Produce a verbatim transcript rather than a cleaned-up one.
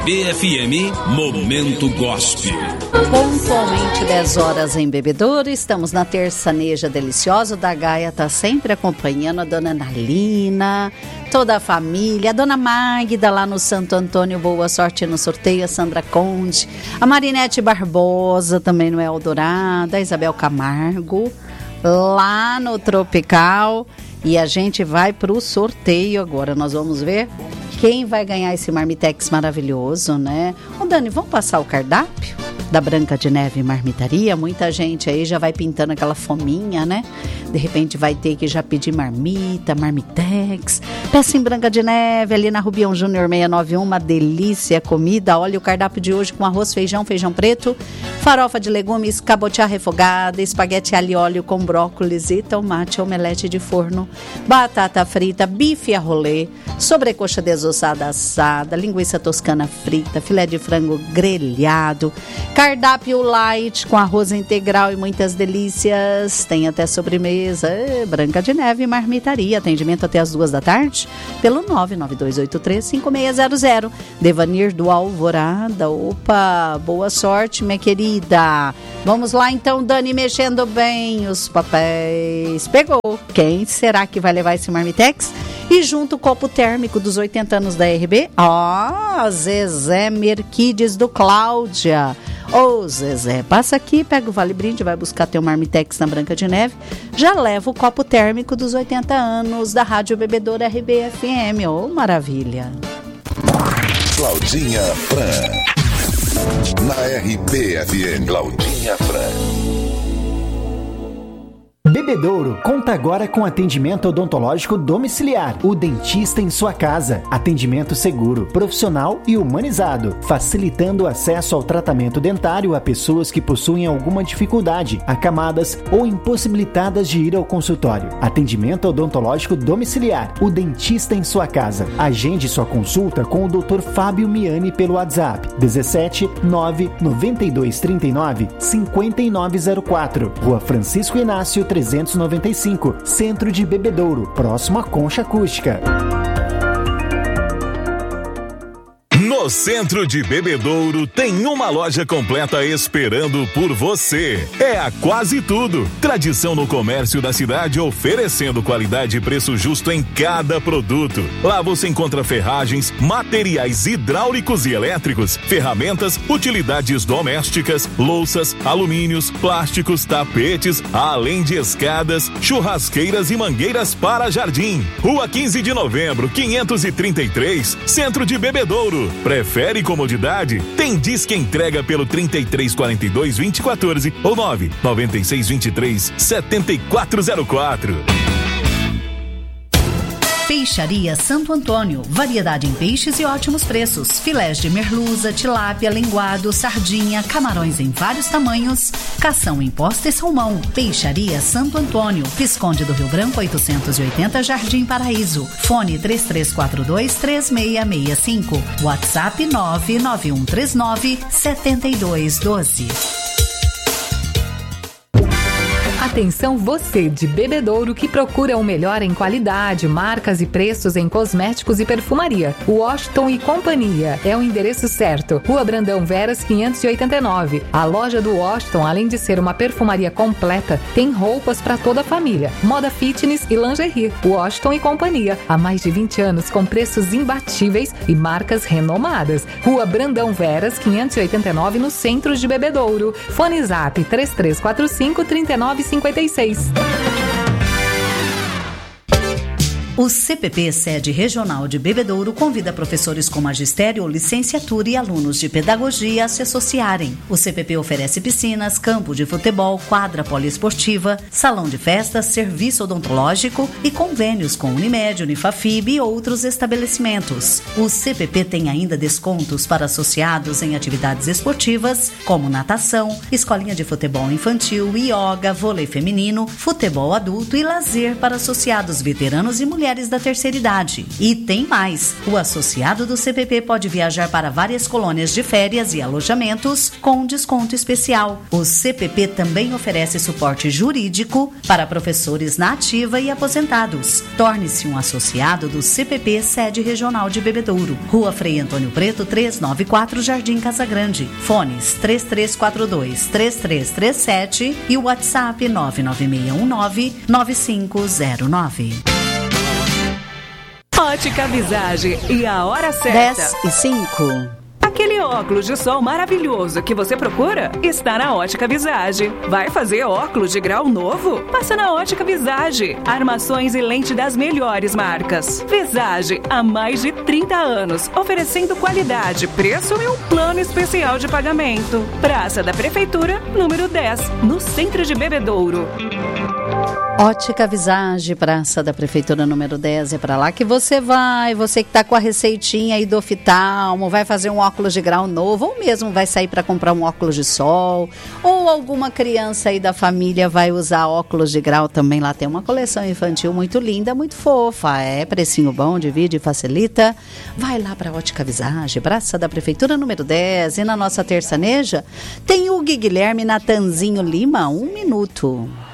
B F M Momento Gospel. Pontualmente dez horas em Bebedouro, estamos na terçaneja deliciosa. Da Gaia tá sempre acompanhando a dona Analina, toda a família, a dona Magda lá no Santo Antônio, boa sorte no sorteio, a Sandra Conde, a Marinete Barbosa também no Eldorado, a Isabel Camargo lá no Tropical. E a gente vai pro sorteio agora, nós vamos ver quem vai ganhar esse Marmitex maravilhoso, né? Ô Dani, vamos passar o cardápio da Branca de Neve Marmitaria? Muita gente aí já vai pintando aquela fominha, né? De repente vai ter que já pedir marmita, Marmitex. Peça em Branca de Neve, ali na Rubião Júnior seiscentos e noventa e um, uma delícia comida. Olha o cardápio de hoje com arroz, feijão, feijão preto, farofa de legumes, cabotiá refogada, espaguete alho e óleo com brócolis e tomate, omelete de forno, batata frita, bife a rolê, sobrecoxa desossada assada, linguiça toscana frita, filé de frango grelhado, cardápio light com arroz integral e muitas delícias. Tem até sobremesa. É, Branca de Neve Marmitaria. Atendimento até as duas da tarde pelo nove nove dois oito três cinco seis zero zero. Devanir do Alvorada. Opa, boa sorte, minha querida. Vamos lá então, Dani, mexendo bem os papéis. Pegou. Quem será que vai levar esse Marmitex? E junto o copo térmico dos oitenta anos da R B. Ó, oh, Zezé Merquides do Cláudia. Ô, oh, Zezé, passa aqui, pega o Vale Brinde, vai buscar teu Marmitex na Branca de Neve. Já leva o copo térmico dos oitenta anos da Rádio Bebedouro R B F M. Ô, oh, maravilha. Claudinha Fran. Na R B F M. Claudinha Fran. Bebedouro conta agora com atendimento odontológico domiciliar. O dentista em sua casa. Atendimento seguro, profissional e humanizado, facilitando o acesso ao tratamento dentário a pessoas que possuem alguma dificuldade, acamadas ou impossibilitadas de ir ao consultório. Atendimento odontológico domiciliar. O dentista em sua casa. Agende sua consulta com o doutor Fábio Miani pelo WhatsApp dezessete nove noventa e dois trinta e nove cinquenta e nove zero quatro. Rua Francisco Inácio trezentos e noventa e cinco, Centro de Bebedouro, próximo à Concha Acústica. No Centro de Bebedouro tem uma loja completa esperando por você. É a Quase Tudo. Tradição no comércio da cidade, oferecendo qualidade e preço justo em cada produto. Lá você encontra ferragens, materiais hidráulicos e elétricos, ferramentas, utilidades domésticas, louças, alumínios, plásticos, tapetes, além de escadas, churrasqueiras e mangueiras para jardim. Rua quinze de novembro, quinhentos e trinta e três, Centro de Bebedouro. Prefere comodidade? Tem Disque Entrega pelo trinta e três quarenta e dois vinte e quatorze ou nove noventa e seis vinte e três setenta e quatro zero quatro. Peixaria Santo Antônio, variedade em peixes e ótimos preços. Filés de merluza, tilápia, linguado, sardinha, camarões em vários tamanhos, cação em posta e salmão. Peixaria Santo Antônio, Visconde do Rio Branco oitocentos e oitenta, Jardim Paraíso. Fone três três quatro dois três seis seis cinco. WhatsApp nove nove um três nove sete dois um dois. Atenção você de Bebedouro que procura o melhor em qualidade, marcas e preços em cosméticos e perfumaria. Washington e Companhia é o endereço certo. Rua Brandão Veras quinhentos e oitenta e nove. A loja do Washington, além de ser uma perfumaria completa, tem roupas para toda a família, moda fitness e lingerie. Washington e Companhia, há mais de vinte anos com preços imbatíveis e marcas renomadas. Rua Brandão Veras quinhentos e oitenta e nove, no centro de Bebedouro. Fone Zap três três quatro cinco três nove cinco seis. O C P P Sede Regional de Bebedouro convida professores com magistério ou licenciatura e alunos de pedagogia a se associarem. O C P P oferece piscinas, campo de futebol, quadra poliesportiva, salão de festas, serviço odontológico e convênios com Unimed, Unifafib e outros estabelecimentos. O C P P tem ainda descontos para associados em atividades esportivas, como natação, escolinha de futebol infantil, ioga, vôlei feminino, futebol adulto e lazer para associados veteranos e mulheres mulheres da terceira idade. E tem mais, o associado do C P P pode viajar para várias colônias de férias e alojamentos com desconto especial. O C P P também oferece suporte jurídico para professores na ativa e aposentados. Torne-se um associado do C P P Sede Regional de Bebedouro. Rua Frei Antônio Preto, trezentos e noventa e quatro, Jardim Casa Grande. Fones três três quatro dois, três três três sete e o WhatsApp nove nove seis um nove, nove cinco zero nove. Ótica Visage e a hora certa. dez e cinco. Aquele óculos de sol maravilhoso que você procura está na Ótica Visage. Vai fazer óculos de grau novo? Passa na Ótica Visage. Armações e lente das melhores marcas. Visage, há mais de trinta anos, oferecendo qualidade, preço e um plano especial de pagamento. Praça da Prefeitura, número dez, no centro de Bebedouro. Ótica Visage, Praça da Prefeitura número dez, é para lá que você vai, você que está com a receitinha aí do oftalmo, vai fazer um óculos de grau novo, ou mesmo vai sair para comprar um óculos de sol, ou alguma criança aí da família vai usar óculos de grau também, lá tem uma coleção infantil muito linda, muito fofa, é precinho bom, divide, facilita, vai lá para Ótica Visage, Praça da Prefeitura número dez, e na nossa terçaneja tem o Gui Guilherme Natanzinho Lima, um minuto.